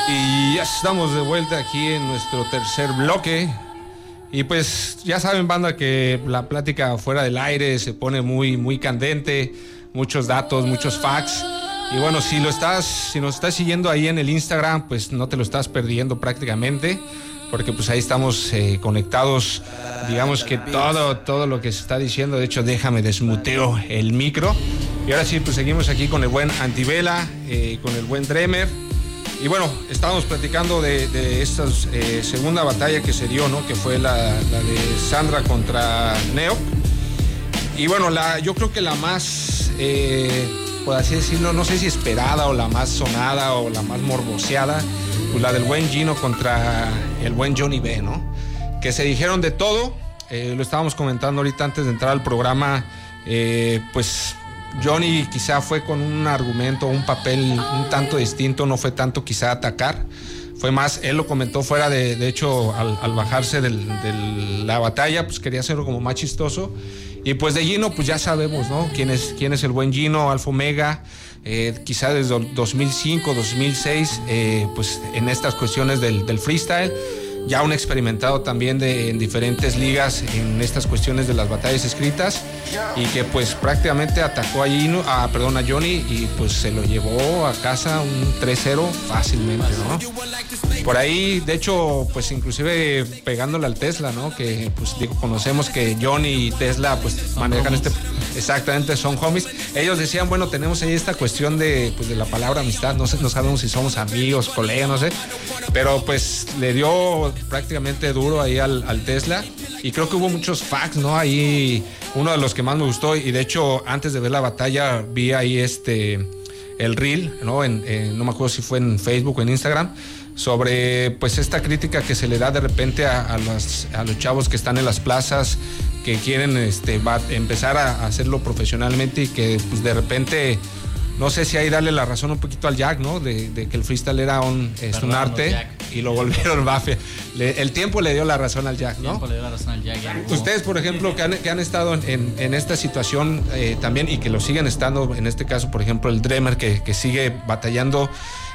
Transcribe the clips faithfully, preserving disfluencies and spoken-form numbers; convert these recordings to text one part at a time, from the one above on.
Y ya estamos de vuelta aquí en nuestro tercer bloque. Y pues ya saben, banda, que la plática fuera del aire se pone muy, muy candente. Muchos datos, muchos facts. Y bueno, si lo estás, si nos estás siguiendo ahí en el Instagram, pues no te lo estás perdiendo prácticamente. Porque pues ahí estamos eh, conectados, digamos que todo, todo lo que se está diciendo. De hecho, déjame desmuteo el micro. Y ahora sí, pues seguimos aquí con el buen Antivela, eh, con el buen Dremer. Y bueno, estábamos platicando de, de esta eh, segunda batalla que se dio, ¿no? Que fue la, la de Sandra contra Neo. Y bueno, la, yo creo que la más, eh, por así decirlo, no sé si esperada o la más sonada o la más morboseada, pues la del buen Gino contra el buen Johnny B, ¿no? Que se dijeron de todo, eh, lo estábamos comentando ahorita antes de entrar al programa, eh, pues Johnny quizá fue con un argumento, un papel un tanto distinto, no fue tanto quizá atacar, fue más, él lo comentó fuera de, de hecho al, al bajarse de la batalla, pues quería hacerlo como más chistoso. Y pues de Gino, pues ya sabemos, ¿no? Quién es, quién es el buen Gino, Alfa Omega, eh, quizá desde dos mil cinco, dos mil seis, eh, pues en estas cuestiones del, del freestyle, ya un experimentado también de, en diferentes ligas en estas cuestiones de las batallas escritas, y que pues prácticamente atacó a Gino, a, perdón, a Johnny, y pues se lo llevó a casa un tres cero fácilmente, ¿no? Por ahí, de hecho, pues inclusive pegándole al Tesla, ¿no? Que pues digo, conocemos que Johnny y Tesla pues son manejan homies. este, exactamente, son homies. Ellos decían, bueno, tenemos ahí esta cuestión de, pues, de la palabra amistad, no sé, no sabemos si somos amigos, colegas, no sé, pero pues le dio prácticamente duro ahí al, al Tesla, y creo que hubo muchos facts, ¿no? Ahí uno de los que más me gustó, y de hecho antes de ver la batalla vi ahí este el reel, ¿no? En, en, no me acuerdo si fue en Facebook o en Instagram, sobre pues esta crítica que se le da de repente a, a, los, a los chavos que están en las plazas, que quieren este, va, empezar a, a hacerlo profesionalmente, y que pues de repente, no sé si ahí darle la razón un poquito al Jack, ¿no? De, de que el freestyle era un, es un arte, Jack, y lo volvieron mafia. Le, el tiempo le dio la razón al Jack, ¿no? El tiempo le dio la razón al Jack. Ya no. Ustedes, por ejemplo, que han, que han estado en, en esta situación eh, también, y que lo siguen estando, en este caso, por ejemplo, el Dremer, que, que sigue batallando,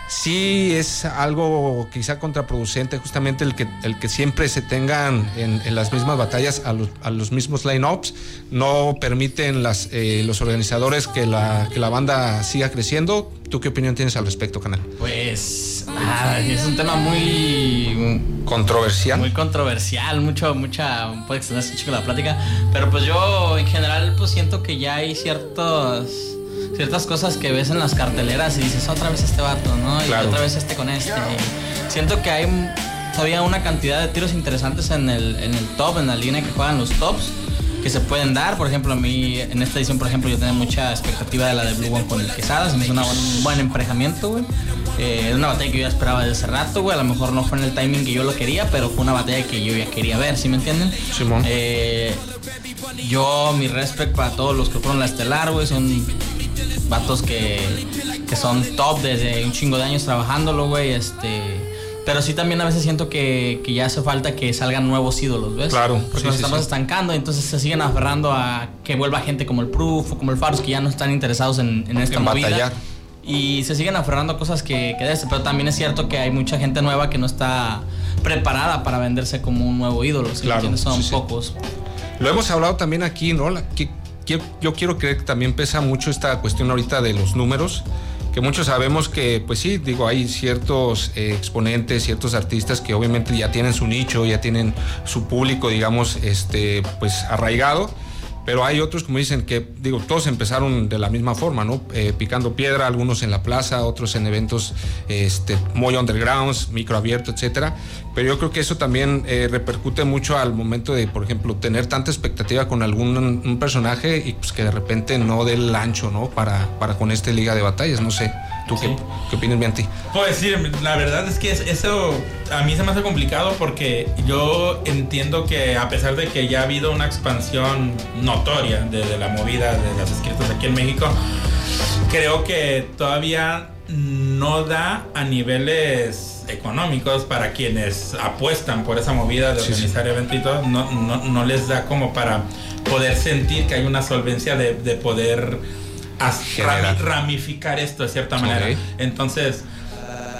sí es algo quizá contraproducente justamente el que, el que siempre se tengan en, en las mismas batallas a los, a los mismos line-ups. No permiten las, eh, los organizadores que la, que la banda siga creciendo. ¿Tú qué opinión tienes al respecto, canal? Pues ah, es un tema muy controversial. Muy controversial, mucho, mucha, puede extenderse un chico la plática, pero pues yo en general pues siento que ya hay ciertos ciertas cosas que ves en las carteleras y dices, otra vez este vato, ¿no? Claro. Y otra vez este con este. Y siento que hay todavía una cantidad de tiros interesantes en el, en el top, en la línea que juegan los tops, que se pueden dar. Por ejemplo, a mí, en esta edición, por ejemplo, yo tenía mucha expectativa de la de Blue One con el Quesada. Se me hizo una buen, un buen emparejamiento, güey. Eh, una batalla que yo ya esperaba desde hace rato, güey. A lo mejor no fue en el timing que yo lo quería, pero fue una batalla que yo ya quería ver, ¿sí me entienden? Simón. Eh, yo, mi respect para todos los que fueron la estelar, güey. Son vatos que, que son top desde un chingo de años trabajándolo, güey. Este... Pero sí también a veces siento que, que ya hace falta que salgan nuevos ídolos, ¿ves? Claro. Porque sí, nos sí, estamos sí. estancando, entonces se siguen aferrando a que vuelva gente como el Proof o como el Faros, que ya no están interesados en, en esta en movida. Batallar. Y se siguen aferrando a cosas que, que des, pero también es cierto que hay mucha gente nueva que no está preparada para venderse como un nuevo ídolo, ¿sí? Claro, Son sí, pocos. Sí. Lo hemos hablado también aquí, ¿no? La, que, que, yo quiero creer que también pesa mucho esta cuestión ahorita de los números, que muchos sabemos que, pues sí, digo, hay ciertos eh, exponentes, ciertos artistas que obviamente ya tienen su nicho, ya tienen su público, digamos, este, pues arraigado, pero hay otros, como dicen, que, digo, todos empezaron de la misma forma, ¿no? Eh, picando piedra, algunos en la plaza, otros en eventos este, muy undergrounds, microabierto, etcétera. Pero yo creo que eso también eh, repercute mucho al momento de, por ejemplo, tener tanta expectativa con algún un personaje y pues que de repente no dé el ancho, ¿no? Para, para con esta liga de batallas, no sé. ¿Tú sí. qué, qué opinas, Bianti? Pues sí, la verdad es que eso a mí se me hace complicado porque yo entiendo que a pesar de que ya ha habido una expansión notoria de, de la movida de las escritas aquí en México, creo que todavía no da a niveles económicos para quienes apuestan por esa movida de organizar sí, sí. eventos y todo, no, no, no les da como para poder sentir que hay una solvencia de, de poder ramificar esto de cierta manera. Okay. Entonces,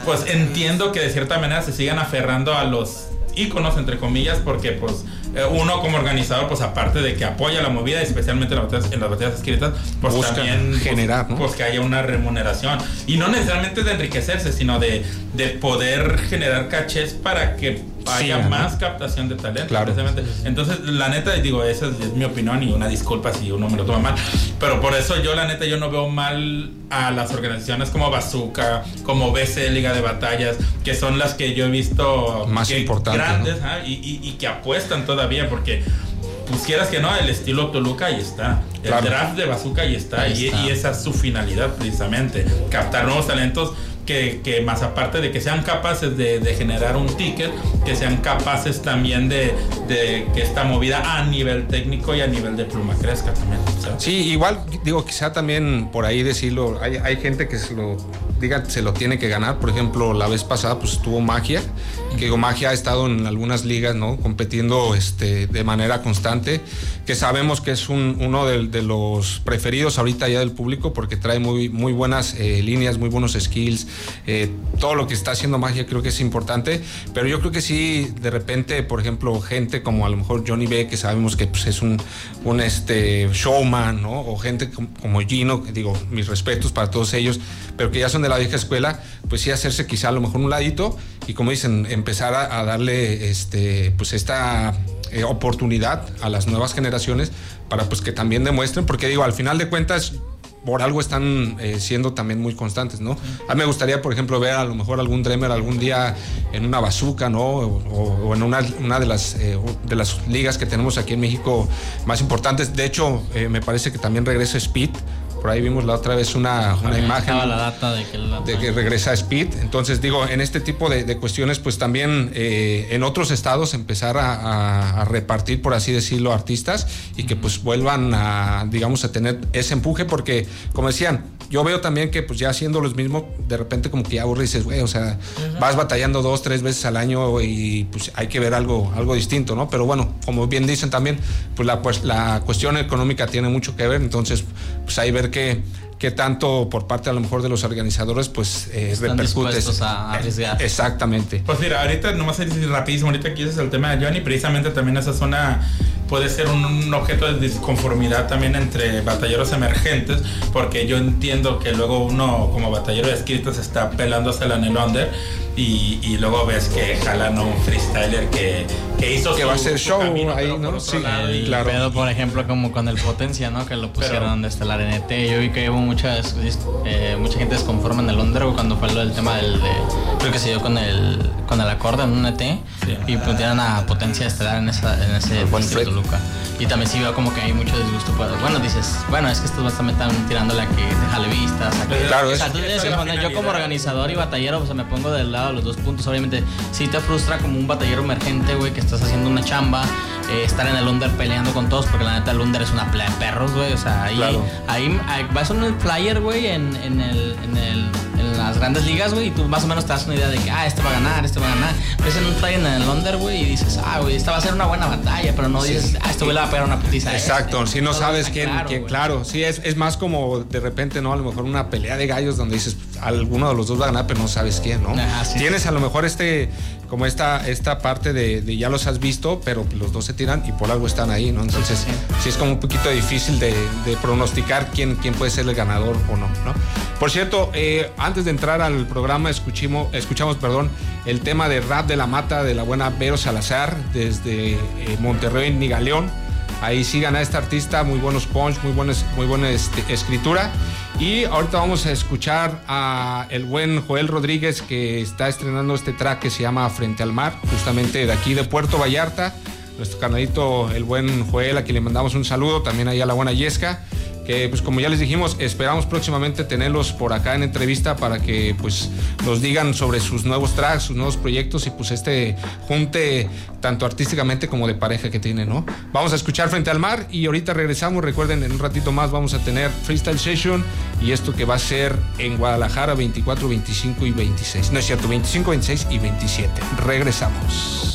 pues entiendo que de cierta manera se sigan aferrando a los íconos, entre comillas, porque pues uno como organizador, pues aparte de que apoya la movida, especialmente en las batallas, en las batallas escritas, pues busca también generar, pues, ¿no? pues que haya una remuneración, y no necesariamente de enriquecerse, sino de, de poder generar cachés para que haya sí, más ¿no? captación de talento, claro. precisamente. Entonces, la neta, digo, esa es, es mi opinión, y una disculpa si uno me lo toma mal, pero por eso yo, la neta, yo no veo mal a las organizaciones como Bazooka, como B C, Liga de Batallas, que son las que yo he visto más que, importantes, grandes, ¿no? ¿eh? y, y, y que apuestan todavía, porque pues quieras que no, el estilo Toluca ahí está, el claro. draft de Bazooka ahí está, ahí y, está. y esa es su finalidad, precisamente, captar nuevos talentos que, que más aparte de que sean capaces de, de generar un ticket, que sean capaces también de, de que esta movida a nivel técnico y a nivel de pluma crezca también, ¿sabes? Sí, igual digo, quizá también por ahí decirlo, hay, hay gente que se lo diga, se lo tiene que ganar. Por ejemplo, la vez pasada pues tuvo Magia, que digo, Magia ha estado en algunas ligas, ¿no? Compitiendo este, de manera constante, que sabemos que es un, uno de, de los preferidos ahorita ya del público, porque trae muy, muy buenas eh, líneas, muy buenos skills. Eh, todo lo que está haciendo Magia creo que es importante, pero yo creo que sí, de repente, por ejemplo, gente como a lo mejor Johnny B, que sabemos que pues, es un, un este, showman, ¿no? O gente como, como Gino, que digo, mis respetos para todos ellos, pero que ya son de la vieja escuela, pues sí hacerse quizá a lo mejor un ladito y, como dicen, empezar a, a darle este, pues esta eh, oportunidad a las nuevas generaciones para pues que también demuestren, porque digo, al final de cuentas, por algo están eh, siendo también muy constantes, ¿no? A mí me gustaría, por ejemplo, ver a lo mejor algún Dremer algún día en una Bazooka, ¿no? O, o en una, una de, las, eh, de las ligas que tenemos aquí en México más importantes. De hecho, eh, me parece que también regresa Speed. Por ahí vimos la otra vez una, una imagen la data de que, la... de que regresa Speed. Entonces, digo, en este tipo de, de cuestiones, pues también eh, en otros estados empezar a, a, a repartir, por así decirlo, artistas y que pues vuelvan a, digamos, a tener ese empuje, porque, como decían, yo veo también que pues ya haciendo los mismos, de repente como que ya aburre y dices, güey, o sea, uh-huh. vas batallando dos, tres veces al año y pues hay que ver algo, algo distinto, ¿no? Pero bueno, como bien dicen también, pues la, pues la cuestión económica tiene mucho que ver, entonces pues ahí ver que, que tanto por parte a lo mejor de los organizadores pues eh, están repercute dispuestos a arriesgar. Exactamente. Pues mira, ahorita nomás rapidísimo, ahorita que dices el tema de Johnny, precisamente también esa zona puede ser un, un objeto de disconformidad también entre batalleros emergentes, porque yo entiendo que luego uno como batallero de escritos está pelándosela en el under y, y luego ves que jalan a un freestyler que, que hizo que su, va a ser show camino, ahí, ¿no? Sí, el claro. pedo, por ejemplo, como con el Potencia, ¿no? Que lo pusieron pero, desde la N T. Yo vi que hubo muchas, eh, mucha gente desconforme en el under cuando fue el tema del de, creo que se dio con el con el acorde en un E T, sí, y pusieron a Potencia estelar en esa en ese distrito Luca. Y también sí veo como que hay mucho disgusto. Bueno, dices, bueno, es que estos también están tirándole a que te jale vistas. A que, claro, o sea, tú tienes que poner, yo como organizador y batallero, o sea, me pongo del lado de los dos puntos. Obviamente, sí te frustra como un batallero emergente, güey, que estás haciendo una chamba, eh, estar en el under peleando con todos, porque la neta el under es una pelea de perros, güey. O sea, ahí, claro. ahí, ahí vas en el flyer, güey, en, en el, en el en las grandes ligas, güey, y tú más o menos te das una idea de que, ah, este va a ganar, este va a ganar. Ves en un flyer en el under, güey, y dices, ah, güey, esta va a ser una buena batalla, pero no sí. dices, ah, este güey le va a pegar una putiza. Exacto, este. si no Todo sabes quién, claro, quién claro, sí, es, es más como de repente, ¿no? A lo mejor una pelea de gallos donde dices, alguno de los dos va a ganar, pero no sabes quién, ¿no? Ajá, sí, Tienes sí. a lo mejor este, como esta, esta parte de, de ya los has visto, pero los dos se tiran y por algo están ahí, ¿no? Entonces, sí, sí. sí es como un poquito difícil de, de pronosticar quién, quién puede ser el ganador o no, ¿no? Por cierto, eh, antes de entrar al programa, escuchamos, escuchamos perdón, el tema de Rap de la Mata de la buena Vero Salazar desde eh, Monterrey, Nigaleón. Ahí sigan a esta artista, muy buenos punch, muy, buenos, muy buena este, escritura. Y ahorita vamos a escuchar a el buen Joel Rodríguez, que está estrenando este track que se llama Frente al Mar, justamente de aquí de Puerto Vallarta. Nuestro canalito, el buen Joel, a quien le mandamos un saludo, también ahí a la buena Yesca, que pues como ya les dijimos, esperamos próximamente tenerlos por acá en entrevista para que pues nos digan sobre sus nuevos tracks, sus nuevos proyectos y pues este junte tanto artísticamente como de pareja que tiene, ¿no? Vamos a escuchar Frente al Mar y ahorita regresamos. Recuerden, en un ratito más vamos a tener Freestyle Session y esto que va a ser en Guadalajara veinticuatro, veinticinco y veintiséis. No es cierto, veinticinco, veintiséis y veintisiete. Regresamos.